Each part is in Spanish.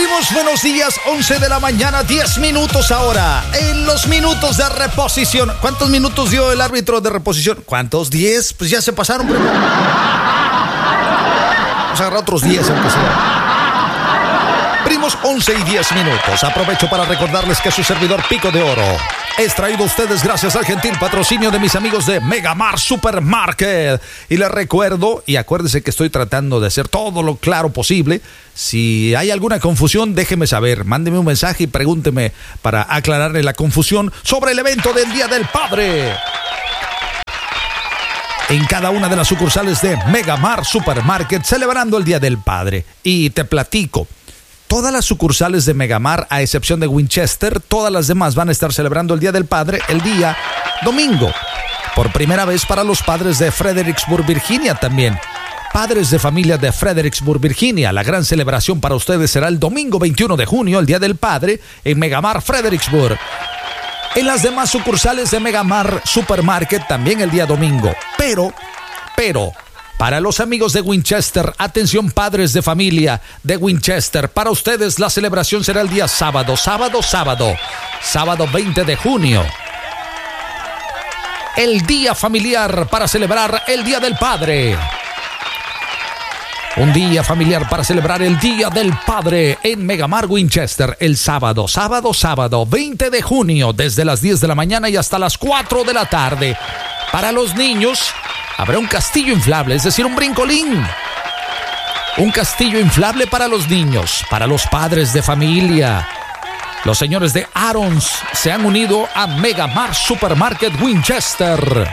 primos, buenos días. 11 de la mañana, 10 minutos ahora. En los minutos de reposición. ¿Cuántos minutos dio el árbitro de reposición? ¿Cuántos? 10. Pues ya se pasaron, primo. Vamos a agarrar otros 10, aunque sea. Primos, 11 y 10 minutos. Aprovecho para recordarles que su servidor Pico de Oro es traído a ustedes gracias al gentil patrocinio de mis amigos de Megamar Supermarket. Y les recuerdo, y acuérdense que estoy tratando de hacer todo lo claro posible. Si hay alguna confusión, déjeme saber. Mándeme un mensaje y pregúnteme para aclararle la confusión sobre el evento del Día del Padre. En cada una de las sucursales de Megamar Supermarket, celebrando el Día del Padre. Y te platico. Todas las sucursales de Megamar, a excepción de Winchester, todas las demás van a estar celebrando el Día del Padre el día domingo. Por primera vez para los padres de Fredericksburg, Virginia también. Padres de familia de Fredericksburg, Virginia, la gran celebración para ustedes será el domingo 21 de junio, el Día del Padre, en Megamar Fredericksburg. En las demás sucursales de Megamar Supermarket también el día domingo. Pero... para los amigos de Winchester, atención padres de familia de Winchester, para ustedes la celebración será el día sábado 20 de junio. El día familiar para celebrar el Día del Padre. Un día familiar para celebrar el Día del Padre en Megamar Winchester el sábado 20 de junio, desde las 10 de la mañana y hasta las 4 de la tarde. Para los niños habrá un castillo inflable, es decir, un brincolín. Un castillo inflable para los niños, para los padres de familia. Los señores de Arons se han unido a Megamar Supermarket Winchester.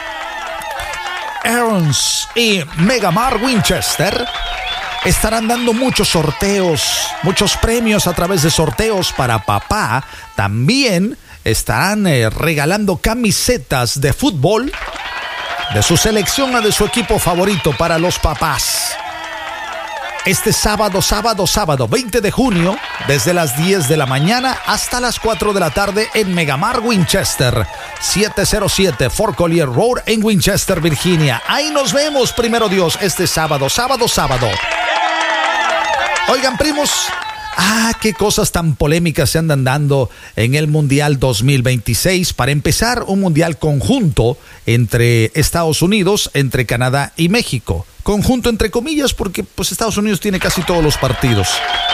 Arons y Megamar Winchester estarán dando muchos sorteos, muchos premios a través de sorteos para papá. También estarán regalando camisetas de fútbol de su selección o de su equipo favorito para los papás. Este sábado 20 de junio, desde las 10 de la mañana hasta las 4 de la tarde en Megamar Winchester, 707 Fort Collier Road en Winchester, Virginia. Ahí nos vemos, primero Dios, este sábado. Oigan, primos, qué cosas tan polémicas se andan dando en el Mundial 2026. Para empezar, un mundial conjunto entre Estados Unidos, entre Canadá y México. Conjunto entre comillas porque pues Estados Unidos tiene casi todos los partidos.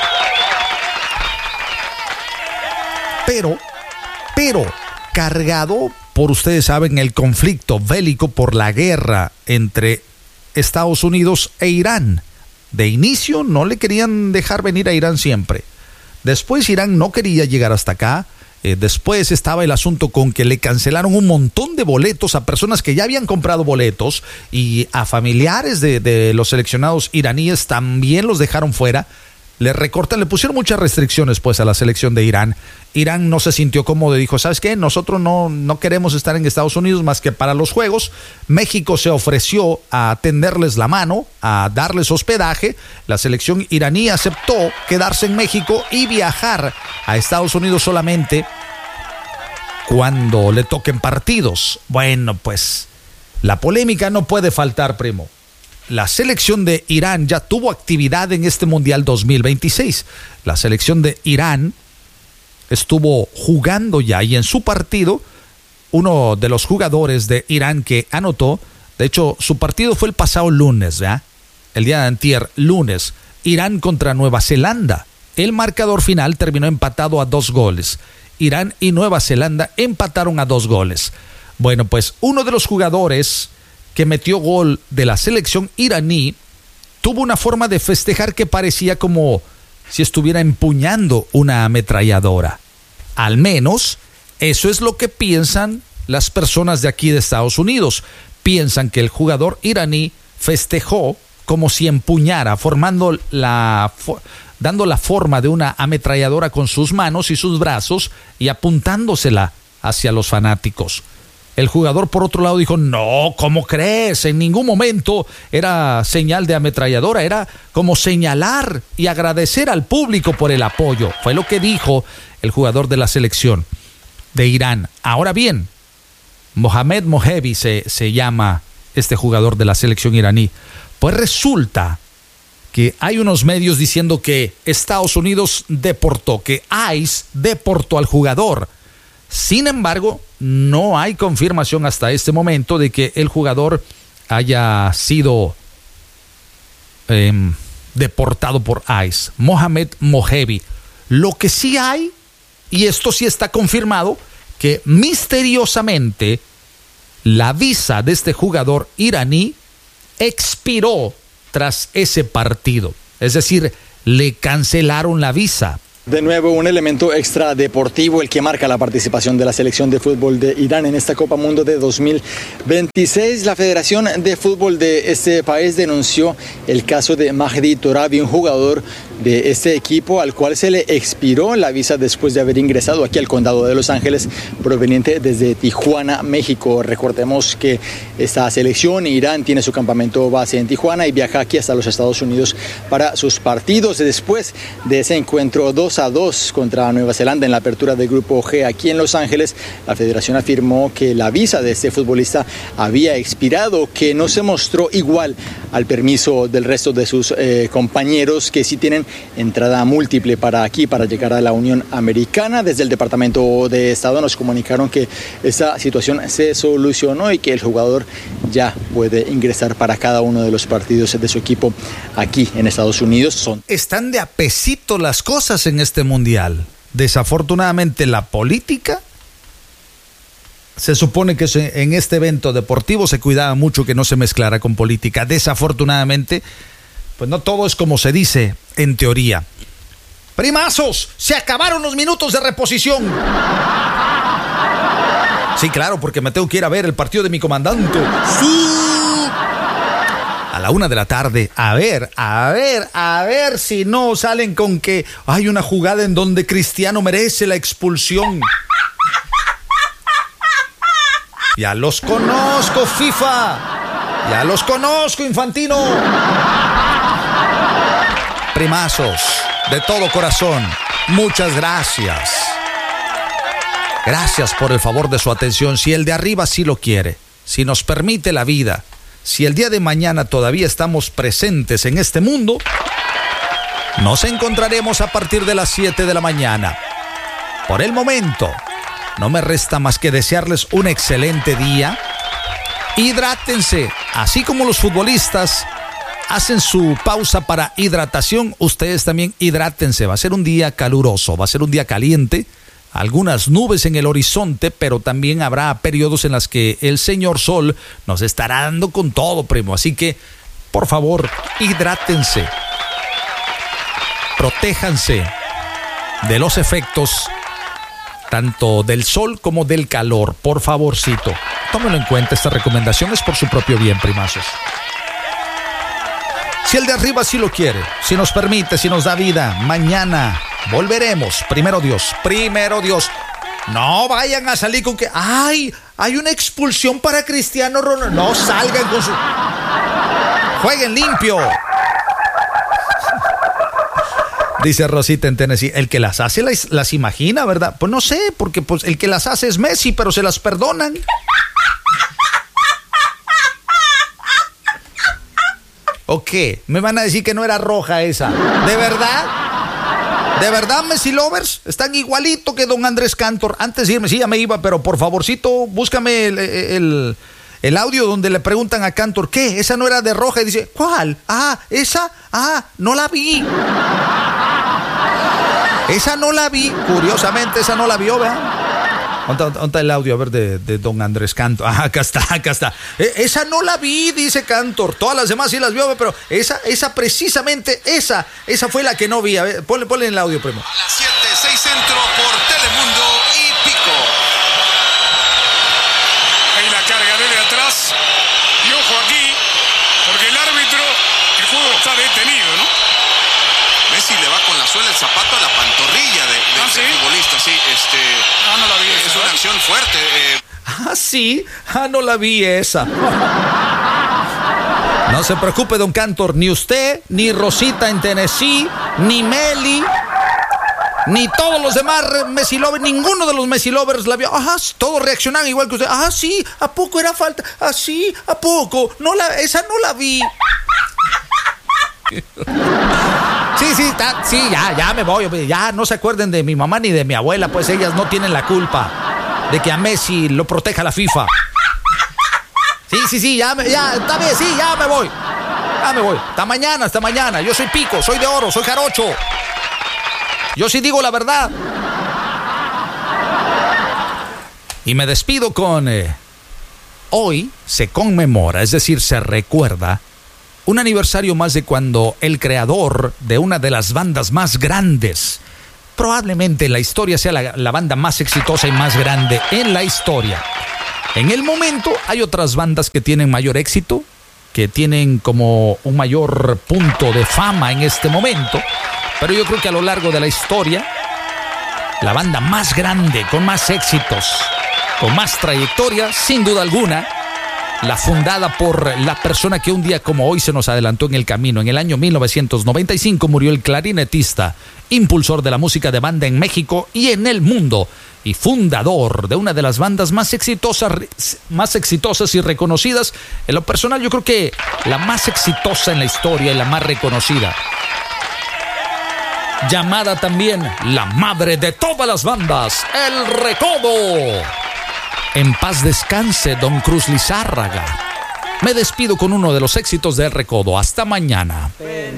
Pero cargado por, ustedes saben, el conflicto bélico por la guerra entre Estados Unidos e Irán. De inicio no le querían dejar venir a Irán siempre. Después Irán no quería llegar hasta acá. Después estaba el asunto con que le cancelaron un montón de boletos a personas que ya habían comprado boletos, y a familiares de los seleccionados iraníes también los dejaron fuera. Le pusieron muchas restricciones pues a la selección de Irán. Irán no se sintió cómodo y dijo, ¿sabes qué? Nosotros no queremos estar en Estados Unidos más que para los juegos. México se ofreció a tenderles la mano, a darles hospedaje. La selección iraní aceptó quedarse en México y viajar a Estados Unidos solamente cuando le toquen partidos. Bueno, pues la polémica no puede faltar, primo. La selección de Irán ya tuvo actividad en este Mundial 2026. La selección de Irán estuvo jugando ya, y en su partido, uno de los jugadores de Irán que anotó, de hecho, su partido fue el pasado lunes, ¿verdad? El día de antier, lunes, Irán contra Nueva Zelanda. El marcador final terminó empatado a 2 goles. Irán y Nueva Zelanda empataron a 2 goles. Bueno, pues uno de los jugadores que metió gol de la selección iraní tuvo una forma de festejar que parecía como si estuviera empuñando una ametralladora. Al menos eso es lo que piensan las personas de aquí de Estados Unidos. Piensan que el jugador iraní festejó como si empuñara, dando la forma de una ametralladora con sus manos y sus brazos y apuntándosela hacia los fanáticos. El jugador, por otro lado, dijo, no, ¿cómo crees? En ningún momento era señal de ametralladora, era como señalar y agradecer al público por el apoyo. Fue lo que dijo el jugador de la selección de Irán. Ahora bien, Mohamed Mohebi se llama este jugador de la selección iraní. Pues resulta que hay unos medios diciendo que Estados Unidos deportó, que ICE deportó al jugador. Sin embargo, no hay confirmación hasta este momento de que el jugador haya sido deportado por ICE, Mohamed Mohebi. Lo que sí hay, y esto sí está confirmado, que misteriosamente la visa de este jugador iraní expiró tras ese partido. Es decir, le cancelaron la visa. De nuevo, un elemento extradeportivo, el que marca la participación de la selección de fútbol de Irán en esta Copa Mundo de 2026. La Federación de Fútbol de este país denunció el caso de Mahdi Torabi, un jugador de este equipo al cual se le expiró la visa después de haber ingresado aquí al condado de Los Ángeles, proveniente desde Tijuana, México. Recordemos que esta selección, Irán, tiene su campamento base en Tijuana y viaja aquí hasta los Estados Unidos para sus partidos. Después de ese encuentro 2-2 contra Nueva Zelanda en la apertura del Grupo G aquí en Los Ángeles, la federación afirmó que la visa de este futbolista había expirado, que no se mostró igual al permiso del resto de sus compañeros que sí tienen entrada múltiple para aquí, para llegar a la Unión Americana. Desde el Departamento de Estado nos comunicaron que esta situación se solucionó y que el jugador ya puede ingresar para cada uno de los partidos de su equipo aquí en Estados Unidos. Están de a pesito las cosas en este mundial. Desafortunadamente la política, se supone que en este evento deportivo se cuidaba mucho que no se mezclara con política. Desafortunadamente, pues no todo es como se dice en teoría. Primazos, se acabaron los minutos de reposición. Sí, claro, porque me tengo que ir a ver el partido de mi comandante. Sí. A la 1 de la tarde. A ver si no salen con que hay una jugada en donde Cristiano merece la expulsión. Ya los conozco, FIFA. Ya los conozco, Infantino. Primazos, de todo corazón, muchas gracias. Gracias por el favor de su atención. Si el de arriba sí lo quiere, si nos permite la vida, si el día de mañana todavía estamos presentes en este mundo, nos encontraremos a partir de las 7 de la mañana. Por el momento, no me resta más que desearles un excelente día. Hidrátense, así como los futbolistas hacen su pausa para hidratación, ustedes también hidrátense. Va a ser un día caluroso, va a ser un día caliente, algunas nubes en el horizonte, pero también habrá periodos en los que el señor Sol nos estará dando con todo, primo. Así que, por favor, hidrátense, protéjanse de los efectos tanto del sol como del calor. Por favorcito, tómenlo en cuenta, esta recomendación es por su propio bien, primazos. Si el de arriba sí lo quiere, si nos permite, si nos da vida, mañana volveremos. Primero Dios. No vayan a salir con que hay una expulsión para Cristiano Ronaldo. No salgan con su... Jueguen limpio. Dice Rosita en Tennessee, el que las hace las imagina, ¿verdad? Pues no sé, porque pues el que las hace es Messi, pero se las perdonan. ¿O qué? ¿Me van a decir que no era roja esa? ¿De verdad? ¿De verdad, Messi Lovers? Están igualito que don Andrés Cantor. Antes de irme, sí, ya me iba, pero por favorcito, búscame el audio donde le preguntan a Cantor, ¿qué? ¿Esa no era de roja? Y dice, ¿cuál? ¿Esa? No la vi. Esa no la vi. Curiosamente, esa no la vio, ¿verdad? ¿Dónde está el audio? A ver, de don Andrés Cantor. Acá está. Esa no la vi, dice Cantor. Todas las demás sí las vio, pero esa precisamente, esa fue la que no vi. A ver, ponle el audio, primo. A las 7, 6 centro por Telemundo y Pico. Ahí la carga desde atrás. Y ojo aquí, porque el árbitro, el juego está detenido, ¿no? Messi le va con la suela del zapato a la pantorrilla del ¿sí? futbolista, sí. No la vi. Es una acción fuerte. Sí. No la vi esa. No se preocupe, don Cantor. Ni usted, ni Rosita en Tennessee, ni Meli, ni todos los demás Messi lovers, ninguno de los Messi lovers la vio. Todos reaccionan igual que usted. Sí, ¿a poco era falta? Sí, ¿a poco? Esa no la vi. Sí, ya me voy. Ya no se acuerden de mi mamá ni de mi abuela, pues ellas no tienen la culpa de que a Messi lo proteja la FIFA. Sí, ya, está bien, sí, ya me voy. Hasta mañana. Yo soy pico, soy de oro, soy jarocho. Yo sí digo la verdad. Y me despido con... hoy se conmemora, es decir, se recuerda un aniversario más de cuando el creador de una de las bandas más grandes, probablemente en la historia sea la banda más exitosa y más grande en la historia. En el momento hay otras bandas que tienen mayor éxito, que tienen como un mayor punto de fama en este momento, pero yo creo que a lo largo de la historia, la banda más grande, con más éxitos, con más trayectoria, sin duda alguna, la fundada por la persona que un día como hoy se nos adelantó en el camino. En el año 1995 murió el clarinetista, impulsor de la música de banda en México y en el mundo, y fundador de una de las bandas más exitosas y reconocidas. En lo personal, yo creo que la más exitosa en la historia y la más reconocida. Llamada también la madre de todas las bandas, El Recodo. En paz descanse, don Cruz Lizárraga. Me despido con uno de los éxitos de El Recodo. Hasta mañana.